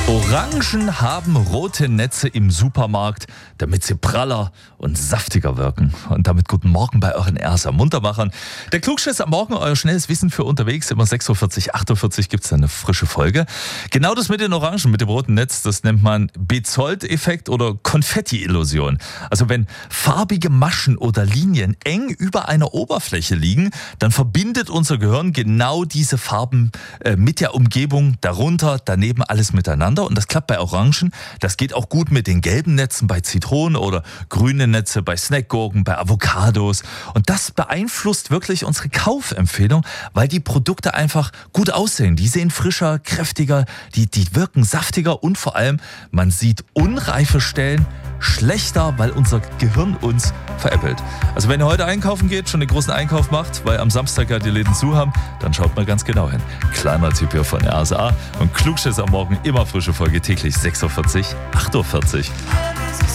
Orangen haben rote Netze im Supermarkt, damit sie praller und saftiger wirken. Und damit guten Morgen bei euren Ersa Muntermachern. Der Klugschiss am Morgen, euer schnelles Wissen für unterwegs. Immer 6.40 Uhr, 8.40 Uhr gibt es eine frische Folge. Genau das mit den Orangen, mit dem roten Netz, das nennt man Bezold-Effekt oder Konfetti-Illusion. Also wenn farbige Maschen oder Linien eng über einer Oberfläche liegen, dann verbindet unser Gehirn genau diese Farben mit der Umgebung, darunter, daneben alles miteinander. Und das klappt bei Orangen. Das geht auch gut mit den gelben Netzen bei Zitronen oder grüne Netze bei Snackgurken, bei Avocados. Und das beeinflusst wirklich unsere Kaufempfehlung, weil die Produkte einfach gut aussehen. Die sehen frischer, kräftiger, die wirken saftiger und vor allem, man sieht unreife Stellen schlechter, weil unser Gehirn uns veräppelt. Also wenn ihr heute einkaufen geht, schon den großen Einkauf macht, weil am Samstag ja die Läden zu haben, dann schaut mal ganz genau hin. Kleiner Tipp hier von RSA und Klugschiss am Morgen, immer frische Folge täglich 6.40 Uhr, 8.40 Uhr.